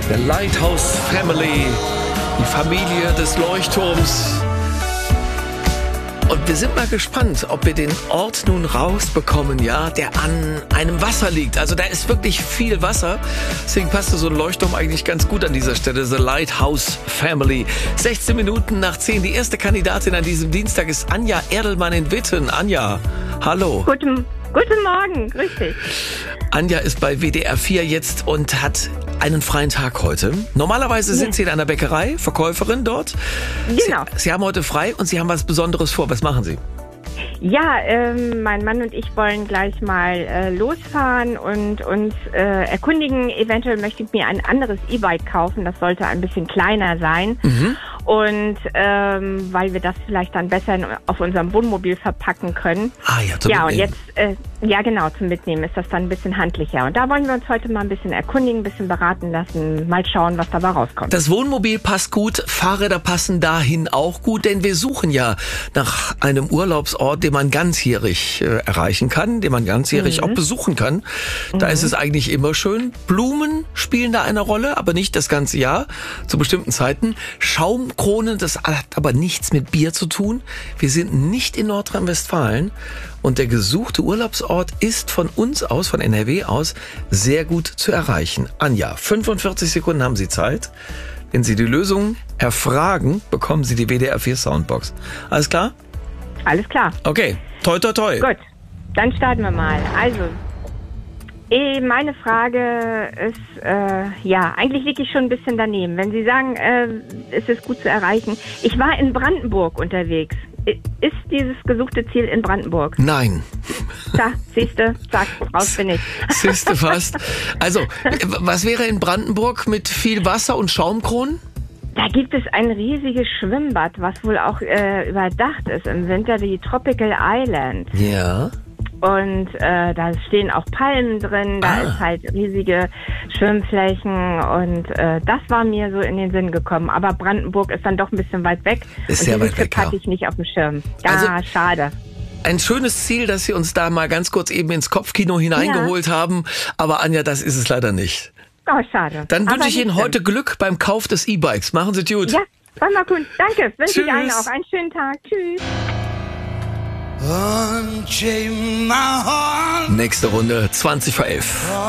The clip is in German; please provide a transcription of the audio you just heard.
The Lighthouse Family, die Familie des Leuchtturms. Und wir sind mal gespannt, ob wir den Ort nun rausbekommen, ja, der an einem Wasser liegt. Also da ist wirklich viel Wasser. Deswegen passte so ein Leuchtturm eigentlich ganz gut an dieser Stelle. The Lighthouse Family. 16 Minuten nach 10. Die erste Kandidatin an diesem Dienstag ist Anja Erdelmann in Witten. Anja, hallo. Guten Morgen, grüß dich. Anja ist bei WDR 4 jetzt und hat einen freien Tag heute. Normalerweise sind Sie in einer Bäckerei, Verkäuferin dort. Genau. Sie haben heute frei und Sie haben was Besonderes vor. Was machen Sie? Ja, mein Mann und ich wollen gleich mal losfahren und uns erkundigen. Eventuell möchte ich mir ein anderes E-Bike kaufen. Das sollte ein bisschen kleiner sein. Mhm. Und weil wir das vielleicht dann besser auf unserem Wohnmobil verpacken können. Ah ja, zum Mitnehmen. Und jetzt, ja genau, zum Mitnehmen ist das dann ein bisschen handlicher. Und da wollen wir uns heute mal ein bisschen erkundigen, ein bisschen beraten lassen, mal schauen, was dabei rauskommt. Das Wohnmobil passt gut, Fahrräder passen dahin auch gut, denn wir suchen ja nach einem Urlaubsort, den man ganzjährig erreichen kann, den man ganzjährig auch besuchen kann. Da ist es eigentlich immer schön. Blumen spielen da eine Rolle, aber nicht das ganze Jahr, zu bestimmten Zeiten. Schaumkronen, das hat aber nichts mit Bier zu tun. Wir sind nicht in Nordrhein-Westfalen und der gesuchte Urlaubsort ist von uns aus, von NRW aus, sehr gut zu erreichen. Anja, 45 Sekunden haben Sie Zeit. Wenn Sie die Lösung erfragen, bekommen Sie die WDR 4 Soundbox. Alles klar? Alles klar. Okay, toi toi toi. Gut, dann starten wir mal. Also, meine Frage ist, eigentlich liege ich schon ein bisschen daneben. Wenn Sie sagen, es ist gut zu erreichen. Ich war in Brandenburg unterwegs. Ist dieses gesuchte Ziel in Brandenburg? Nein. Da, siehste, zack, raus bin ich. Siehste fast. Also, was wäre in Brandenburg mit viel Wasser und Schaumkronen? Da gibt es ein riesiges Schwimmbad, was wohl auch überdacht ist im Winter, die Tropical Island. Ja. Und da stehen auch Palmen drin, da ist halt riesige Schwimmflächen und das war mir so in den Sinn gekommen. Aber Brandenburg ist dann doch ein bisschen weit weg. Ist und sehr weit weg, hatte ich nicht auf dem Schirm. Ja, schade. Ein schönes Ziel, dass Sie uns da mal ganz kurz eben ins Kopfkino hineingeholt haben. Aber Anja, das ist es leider nicht. Oh, schade. Dann wünsche ich Ihnen heute Glück beim Kauf des E-Bikes. Machen Sie es gut. Ja, war mal gut. Danke. Wünsche ich allen Tschüss. auch einen schönen Tag. Tschüss. Nächste Runde, 20 vor 11.